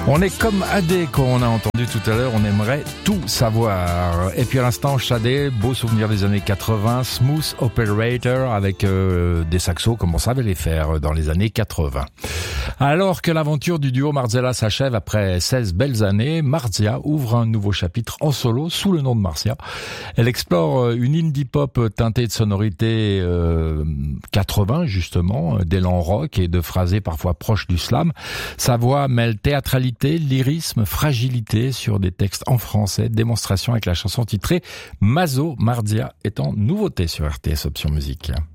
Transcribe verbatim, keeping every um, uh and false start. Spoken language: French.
On est comme Adé qu'on a entendu tout à l'heure, on aimerait tout savoir. Et puis à l'instant, Shadé, beau souvenir des années quatre-vingts, Smooth Operator avec euh, des saxos comme on savait les faire dans les années quatre-vingts. Alors que l'aventure du duo Marzella s'achève après seize belles années, Marzia ouvre un nouveau chapitre en solo sous le nom de Marcia. Elle explore une indie pop teintée de sonorités euh, quatre-vingts justement, d'élan rock et de phrasés parfois proches du slam. Sa voix mêle théâtralité, lyrisme, fragilité sur des textes en français, démonstration avec la chanson titrée Mazo. Marzia est en nouveauté sur R T S Option Musique.